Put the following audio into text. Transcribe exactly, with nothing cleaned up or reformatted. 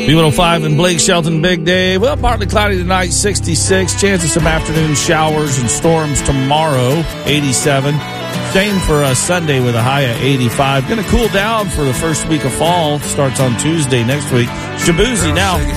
B one oh five and Blake Shelton, Big Dave. Well, partly cloudy tonight, sixty-six. Chance of some afternoon showers and storms tomorrow, eighty-seven. Same for uh, Sunday with a high of eighty-five. Going to cool down for the first week of fall. Starts on Tuesday next week. Shabuzi now.